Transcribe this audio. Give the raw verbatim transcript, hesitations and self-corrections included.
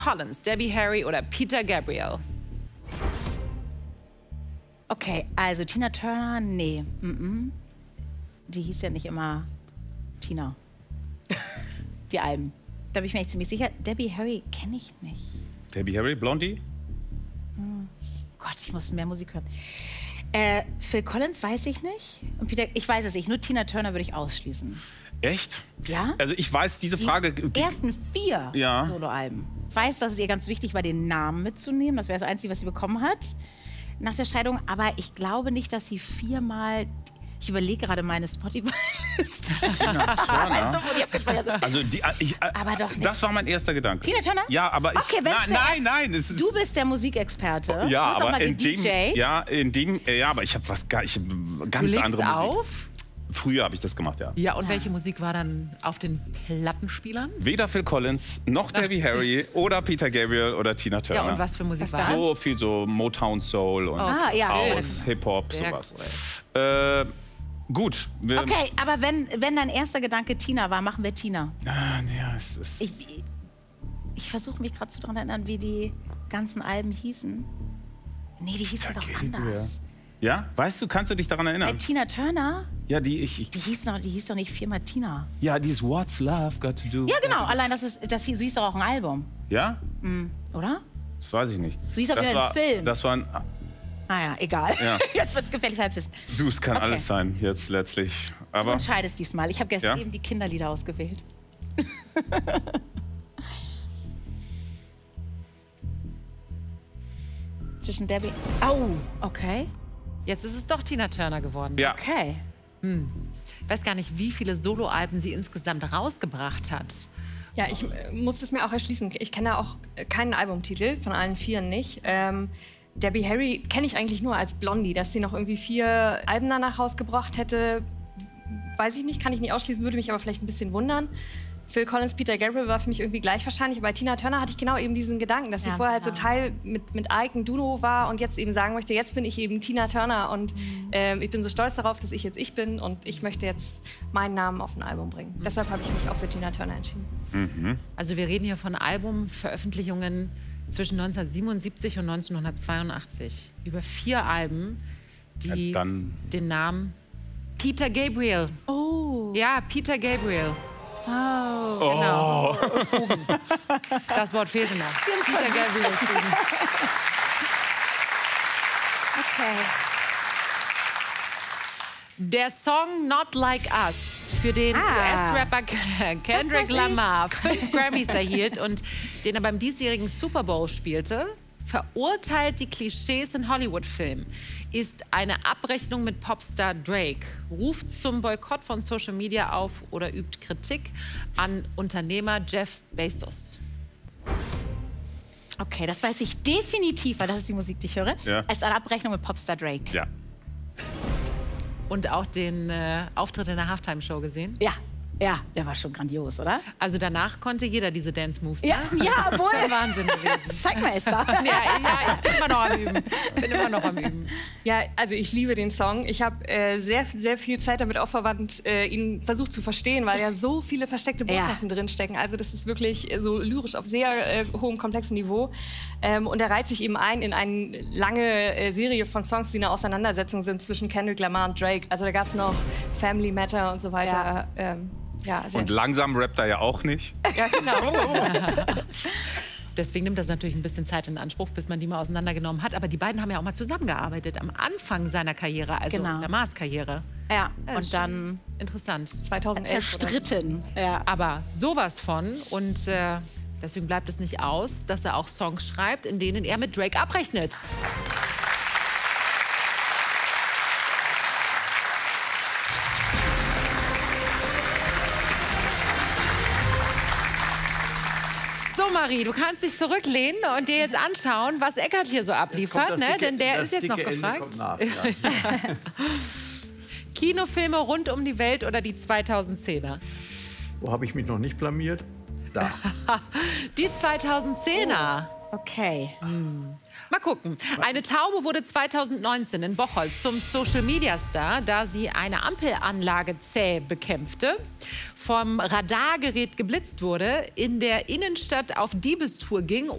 Collins, Debbie Harry oder Peter Gabriel? Okay, also Tina Turner, nee. Mm -mm. Die hieß ja nicht immer Tina. Die Alben. Da bin ich mir echt ziemlich sicher. Debbie Harry kenne ich nicht. Debbie Harry, Blondie? Hm. Gott, ich muss mehr Musik hören. Äh, Phil Collins weiß ich nicht. Und Peter, ich weiß es nicht. Nur Tina Turner würde ich ausschließen. Echt? Ja? Also ich weiß, diese Frage... Die ersten vier ja. Soloalben. Ich weiß, dass es ihr ganz wichtig war, den Namen mitzunehmen. Das wäre das Einzige, was sie bekommen hat nach der Scheidung. Aber ich glaube nicht, dass sie viermal... Ich überlege gerade meine Spotify. Tina Turner. Weißt du, wo die abgespeichert sind? Also die, ich, aber doch nicht. Das war mein erster Gedanke. Tina Turner? Ja, aber ich, okay, na, nein, erst, nein, es ist, du bist der Musikexperte. Ja, du hast aber mal in dem, ja, in dem, ja, aber ich habe was gar, ich hab ganz du andere Musik. Auf? Früher habe ich das gemacht, ja. Ja, und ja. welche Musik war dann auf den Plattenspielern? Weder Phil Collins noch Debbie Harry oder Peter Gabriel oder Tina Turner. Ja, und was für Musik was war das? So viel so Motown Soul und ah, ja. House, Hip-Hop, sowas. Cool. Äh, gut. Wir okay, aber wenn, wenn dein erster Gedanke Tina war, machen wir Tina. Ah, ja, es ist... Ich, ich, ich versuche mich gerade zu daran erinnern, wie die ganzen Alben hießen. Nee, die hießen doch anders. Ja? Weißt du, kannst du dich daran erinnern? Bei Tina Turner? Ja, die ich... ich die, hieß noch, die hieß doch nicht viermal Tina. Ja, die ist What's Love Got to Do. Ja, genau. Allein, das, ist, das hieß, so hieß doch auch ein Album. Ja? Mhm. Oder? Das weiß ich nicht. So hieß auch das wieder ein Film. Das war ein... Ah ja, egal. Ja. Jetzt wird's gefährliches Halbwissen. Du, es kann Okay. alles sein, jetzt letztlich. Aber Du entscheidest diesmal. Ich habe gestern Ja? eben die Kinderlieder ausgewählt. Zwischen Debbie... Oh, okay. Jetzt ist es doch Tina Turner geworden. ja. Okay. Hm. Ich weiß gar nicht, wie viele Soloalben sie insgesamt rausgebracht hat. Ja, ich äh, muss es mir auch erschließen. Ich kenne auch äh, keinen Albumtitel, von allen vier nicht. Ähm, Debbie Harry kenne ich eigentlich nur als Blondie. Dass sie noch irgendwie vier Alben danach rausgebracht hätte, weiß ich nicht, kann ich nicht ausschließen, würde mich aber vielleicht ein bisschen wundern. Phil Collins, Peter Gabriel war für mich irgendwie gleich wahrscheinlich. Bei Tina Turner hatte ich genau eben diesen Gedanken, dass sie Ja, vorher genau. halt so Teil mit, mit Ike und Duno war und jetzt eben sagen möchte, jetzt bin ich eben Tina Turner und Mhm. ähm, ich bin so stolz darauf, dass ich jetzt ich bin und ich möchte jetzt meinen Namen auf ein Album bringen. Mhm. Deshalb habe ich mich auch für Tina Turner entschieden. Mhm. Also wir reden hier von Albumveröffentlichungen zwischen neunzehnhundertsiebenundsiebzig und neunzehnhundertzweiundachtzig. Über vier Alben, die Ja, dann- den Namen Peter Gabriel. Oh. Ja, Peter Gabriel. Oh. Genau. Fugen. Das Wort fehlte noch. Peter Gabriel. Fugen. Okay. Der Song Not Like Us, für den Ah. U S-Rapper Kendrick weiß ich. Lamar fünf Grammys erhielt und den er beim diesjährigen Super Bowl spielte, verurteilt die Klischees in Hollywood-Filmen, ist eine Abrechnung mit Popstar Drake, ruft zum Boykott von Social Media auf oder übt Kritik an Unternehmer Jeff Bezos. Okay, das weiß ich definitiv, weil das ist die Musik, die ich höre. Ja. Es ist eine Abrechnung mit Popstar Drake. Ja. Und auch den äh, Auftritt in der Halftime-Show gesehen. Ja, ja, der war schon grandios, oder? Also danach konnte jeder diese Dance-Moves. Ja, ne? ja, wohl. Das war Wahnsinn gewesen. Zeig mal, Esther. Ja, ja, ich bin immer noch am Üben. Bin immer noch am Üben. Ja, also ich liebe den Song. Ich habe äh, sehr, sehr viel Zeit damit aufgewandt, äh, ihn versucht zu verstehen, weil ja so viele versteckte Botschaften Ja. drinstecken. Also das ist wirklich äh, so lyrisch auf sehr äh, hohem, komplexen Niveau. Ähm, und er reiht sich eben ein in eine lange äh, Serie von Songs, die eine Auseinandersetzung sind zwischen Kendrick Lamar und Drake. Also da gab es noch Family Matter und so weiter. Ja. Ähm, ja, sehr Und langsam rappt er ja auch nicht. ja, genau. Deswegen nimmt das natürlich ein bisschen Zeit in Anspruch, bis man die mal auseinandergenommen hat. Aber die beiden haben ja auch mal zusammengearbeitet am Anfang seiner Karriere, also Genau. Lamars Karriere. Ja, Ja, und schon dann Interessant. zweitausendelf. oder so. zerstritten. Ja. Aber sowas von. Und äh, deswegen bleibt es nicht aus, dass er auch Songs schreibt, in denen er mit Drake abrechnet. So, Marie, du kannst dich zurücklehnen und dir jetzt anschauen, was Eckart hier so abliefert, ne? Denn der ist jetzt noch gefragt. Nach, ja. Kinofilme rund um die Welt oder die zweitausendzehner? Wo habe ich mich noch nicht blamiert? Da. Die zweitausendzehner. Okay. Mal gucken. Eine Taube wurde zweitausendneunzehn in Bocholt zum Social-Media-Star, da sie eine Ampelanlage zäh bekämpfte, vom Radargerät geblitzt wurde, in der Innenstadt auf Diebestour ging